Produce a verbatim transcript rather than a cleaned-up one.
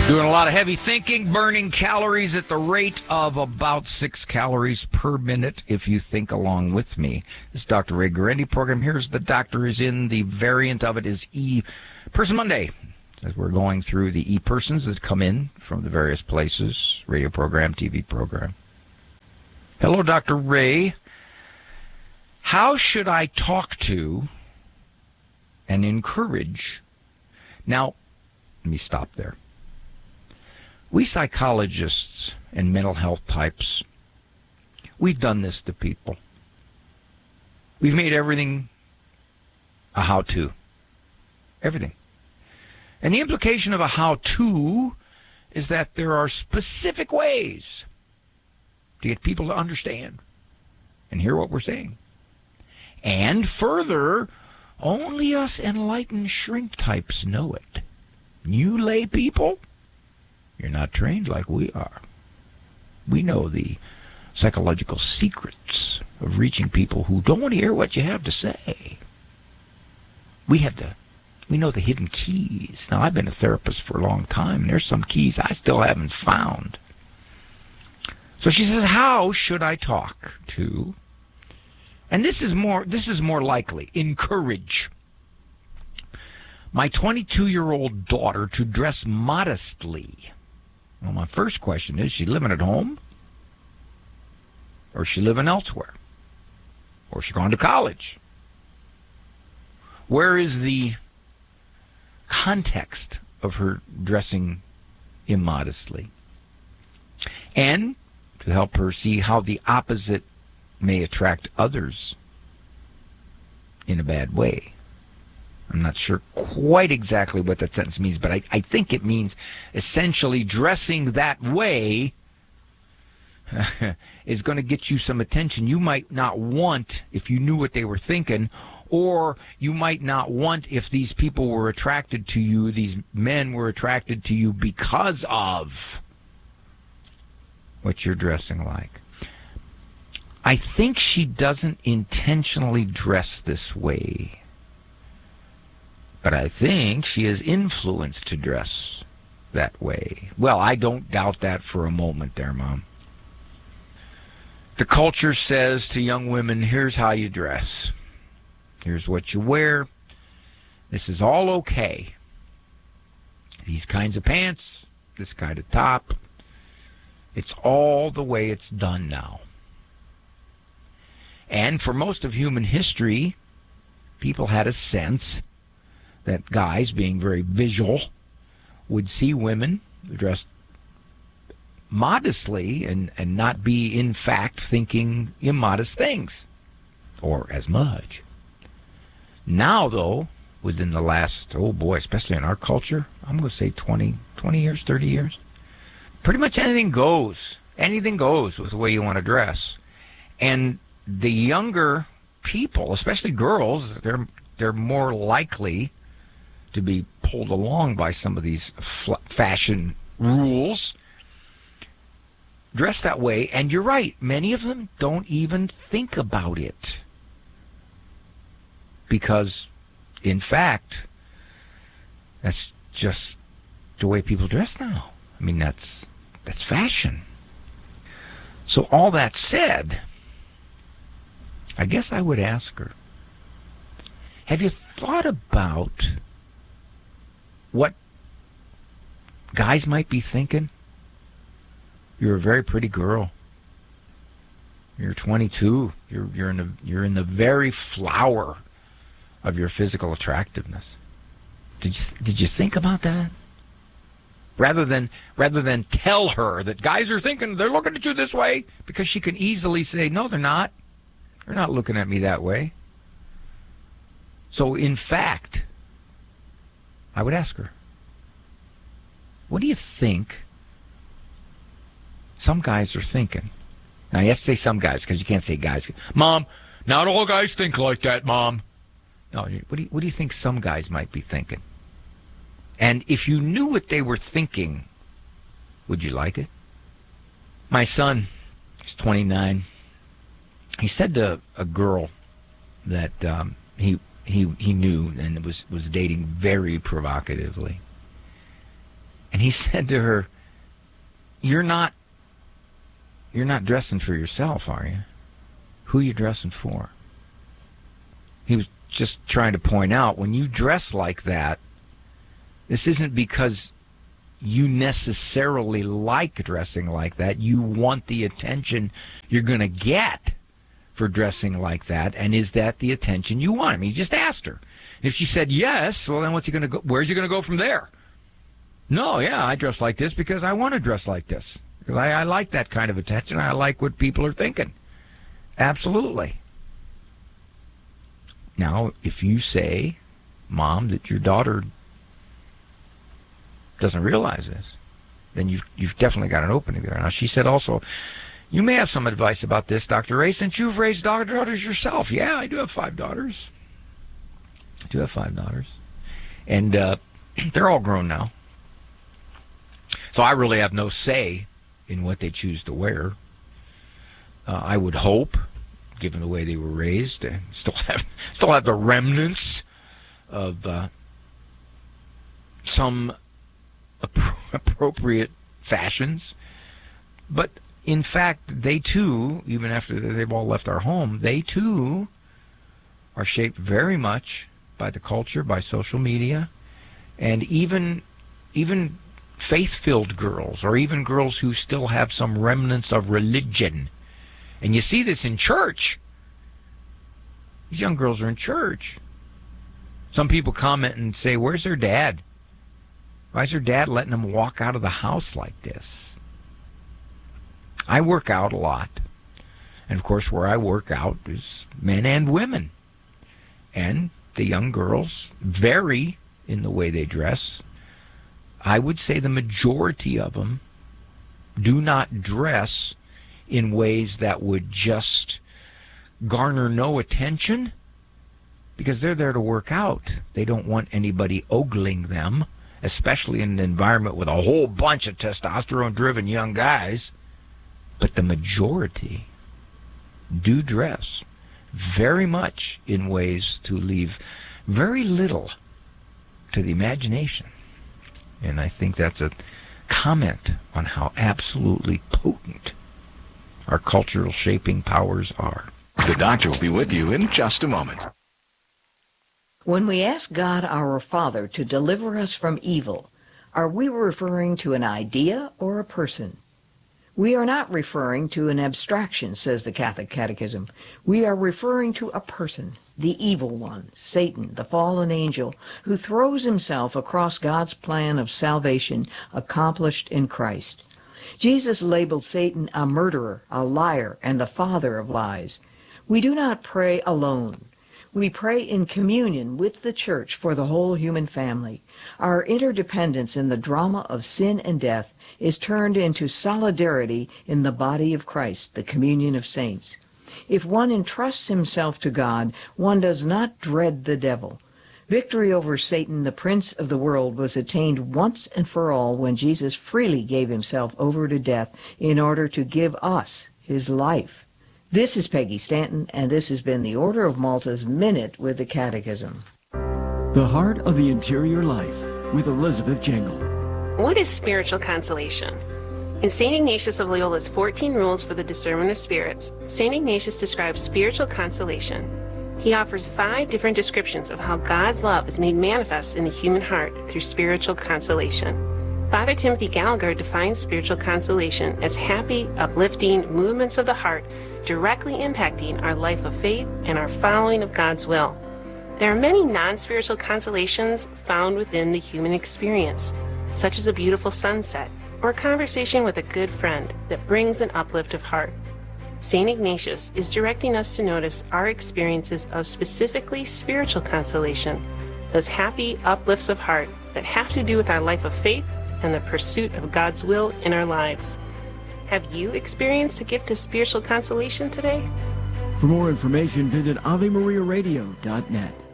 Doing a lot of heavy thinking, burning calories at the rate of about six calories per minute if you think along with me. This is Doctor Ray Guarendi program. Here's the doctor is in. The variant of it is E-Person Monday, as we're going through the E-Persons that come in from the various places, radio program, T V program. Hello, Doctor Ray. How should I talk to and encourage? Now, let me stop there. We psychologists and mental health types, we've done this to people. We've made everything a how-to. Everything. And the implication of a how-to is that there are specific ways to get people to understand and hear what we're saying. And further, only us enlightened shrink types know it. You lay people, you're not trained like we are. We know the psychological secrets of reaching people who don't want to hear what you have to say. We have the, we know the hidden keys. Now, I've been a therapist for a long time, and there's some keys I still haven't found. So she says, how should I talk to? And this is more, this is more likely, encourage my twenty-two-year-old daughter to dress modestly. Well, my first question is, is she living at home? Or is she living elsewhere? Or is she going to college? Where is the context of her dressing immodestly? And to help her see how the opposite may attract others in a bad way. I'm not sure quite exactly what that sentence means, but I, I think it means essentially dressing that way is going to get you some attention you might not want if you knew what they were thinking, or you might not want if these people were attracted to you, these men were attracted to you because of what you're dressing like. I think she doesn't intentionally dress this way. But I think she is influenced to dress that way. Well, I don't doubt that for a moment there, Mom. The culture says to young women, here's how you dress. Here's what you wear. This is all okay. These kinds of pants, this kind of top. It's all the way it's done now. And for most of human history, people had a sense that guys, being very visual, would see women dressed modestly and, and not be, in fact, thinking immodest things, or as much. Now, though, within the last, oh boy, especially in our culture, I'm going to say twenty, twenty years, thirty years, pretty much anything goes. Anything goes with the way you want to dress. And the younger people, especially girls, they're they're more likely to be pulled along by some of these fl- fashion rules, dress that way. And you're right, many of them don't even think about it. Because, in fact, that's just the way people dress now. I mean, that's that's fashion. So all that said, I guess I would ask her, have you thought about what guys might be thinking? You're a very pretty girl. You're twenty-two. You're you're in the you're in the very flower of your physical attractiveness. Did you did you think about that? Rather than rather than tell her that guys are thinking, they're looking at you this way, because she can easily say, no, they're not. They're not looking at me that way. So, in fact, I would ask her, what do you think some guys are thinking? Now, you have to say some guys, because you can't say guys. Mom, not all guys think like that, Mom. No, what do you, what do you think some guys might be thinking? And if you knew what they were thinking, would you like it? My son, he's twenty-nine. He said to a girl that um, he he he knew and was was dating very provocatively. And he said to her, you're not, you're not dressing for yourself, are you? Who are you dressing for? He was just trying to point out, when you dress like that, this isn't because you necessarily like dressing like that. You want the attention you're going to get for dressing like that, and is that the attention you want? I mean, he just asked her. If she said yes, well, then what's he going to go? Where's he going to go from there? No, yeah, I dress like this because I want to dress like this. Because I, I like that kind of attention. I like what people are thinking. Absolutely. Now, if you say, Mom, that your daughter doesn't realize this, then you've, you've definitely got an opening there. Now, she said also, you may have some advice about this, Doctor Ray, since you've raised daughters yourself. Yeah, I do have five daughters. I do have five daughters. And uh, they're all grown now. So I really have no say in what they choose to wear. Uh, I would hope, given the way they were raised, they still have still have the remnants of uh, some appro- appropriate fashions. But in fact, they too, even after they've all left our home, they too are shaped very much by the culture, by social media, and even even faith-filled girls, or even girls who still have some remnants of religion. And you see this in church. These young girls are in church. Some people comment and say, where's their dad? Why is their dad letting them walk out of the house like this? I work out a lot. And, of course, where I work out is men and women. And the young girls vary in the way they dress. I would say the majority of them do not dress in ways that would just garner no attention, because they're there to work out. They don't want anybody ogling them, especially in an environment with a whole bunch of testosterone-driven young guys. But the majority do dress very much in ways to leave very little to the imagination. And I think that's a comment on how absolutely potent our cultural shaping powers are. The doctor will be with you in just a moment. When we ask God our Father to deliver us from evil, are we referring to an idea or a person? We are not referring to an abstraction, says the Catholic Catechism. We are referring to a person, the evil one, Satan, the fallen angel, who throws himself across God's plan of salvation accomplished in Christ. Jesus labeled Satan a murderer, a liar, and the father of lies. We do not pray alone. We pray in communion with the Church for the whole human family. Our interdependence in the drama of sin and death is turned into solidarity in the body of Christ, the communion of saints. If one entrusts himself to God, one does not dread the devil. Victory over Satan, the prince of the world, was attained once and for all when Jesus freely gave himself over to death in order to give us his life. This is Peggy Stanton, and this has been the Order of Malta's Minute with the Catechism. The Heart of the Interior Life with Elizabeth Jangle. What is spiritual consolation? In Saint Ignatius of Loyola's fourteen Rules for the Discernment of Spirits, Saint Ignatius describes spiritual consolation. He offers five different descriptions of how God's love is made manifest in the human heart through spiritual consolation. Father Timothy Gallagher defines spiritual consolation as happy, uplifting movements of the heart directly impacting our life of faith and our following of God's will. There are many non-spiritual consolations found within the human experience, such as a beautiful sunset or a conversation with a good friend that brings an uplift of heart. Saint Ignatius is directing us to notice our experiences of specifically spiritual consolation, those happy uplifts of heart that have to do with our life of faith and the pursuit of God's will in our lives. Have you experienced a gift of spiritual consolation today? For more information, visit Ave Maria Radio dot net.